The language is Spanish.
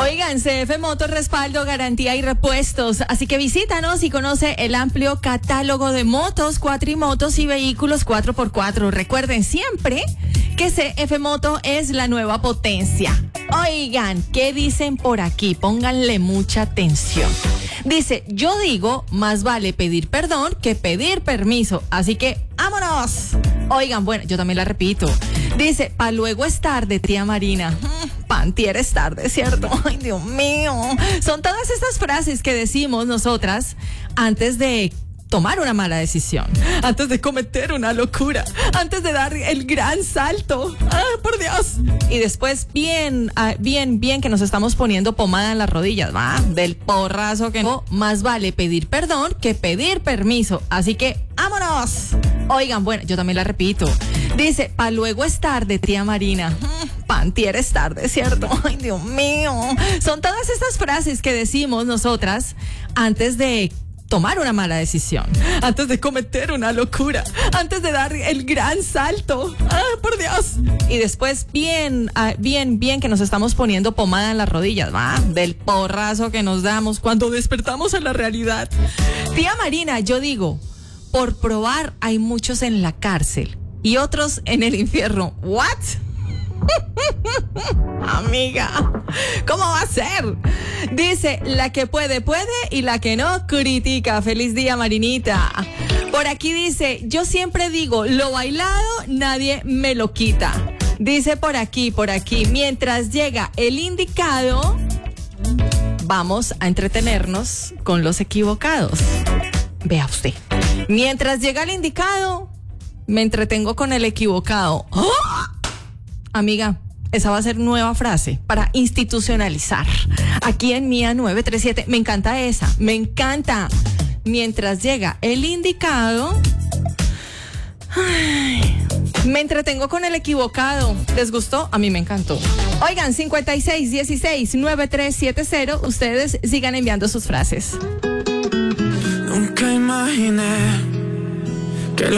Oigan, CF Motos, respaldo, garantía y repuestos. Así que visítanos y conoce el amplio catálogo de motos, cuatrimotos y vehículos 4x4. Recuerden siempre que CF Moto es la nueva potencia. Oigan, ¿qué dicen por aquí? Pónganle mucha atención. Dice, yo digo, más vale pedir perdón que pedir permiso. Así que, ¡vámonos! Oigan, bueno, yo también la repito. Dice, pa' luego es tarde, tía Marina. Pantier es tarde, ¿cierto? Ay, Dios mío. Son todas estas frases que decimos nosotras antes de tomar una mala decisión, antes de cometer una locura, antes de dar el gran salto. ¡Ah, por Dios! Y después bien que nos estamos poniendo pomada en las rodillas, ¿va? Del porrazo que no. Más vale pedir perdón que pedir permiso. Así que, ¡vámonos! Oigan, bueno, yo también la repito. Dice, pa' luego es tarde, tía Marina. Pantier es tarde, ¿cierto? Ay, Dios mío. Son todas estas frases que decimos nosotras antes de tomar una mala decisión, antes de cometer una locura, antes de dar el gran salto. ¡Ah, por Dios! Y después bien que nos estamos poniendo pomada en las rodillas, ¿va? Del porrazo que nos damos cuando despertamos a la realidad. Tía Marina, yo digo, por probar hay muchos en la cárcel y otros en el infierno. ¿What? Amiga, ¿cómo va a ser? Dice, la que puede, puede y la que no, critica. Feliz día, Marinita. Por aquí dice, yo siempre digo, lo bailado nadie me lo quita. Dice por aquí, mientras llega el indicado, vamos a entretenernos con los equivocados. Vea usted, mientras llega el indicado, me entretengo con el equivocado. ¡Oh! Amiga, esa va a ser nueva frase para institucionalizar aquí en Mía 937. Me encanta esa, me encanta. Mientras llega el indicado, ay, me entretengo con el equivocado. ¿Les gustó? A mí me encantó. Oigan, 56169370. Ustedes sigan enviando sus frases. Nunca imaginé